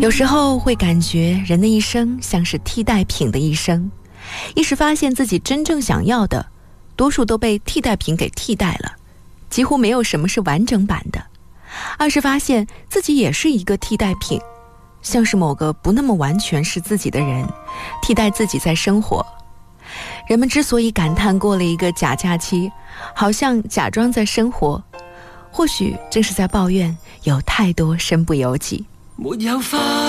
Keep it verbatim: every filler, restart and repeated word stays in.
有时候会感觉人的一生像是替代品的一生，一时发现自己真正想要的多数都被替代品给替代了，几乎没有什么是完整版的。二是发现自己也是一个替代品，像是某个不那么完全是自己的人替代自己在生活。人们之所以感叹过了一个假假期，好像假装在生活，或许正是在抱怨有太多身不由己。 沒有花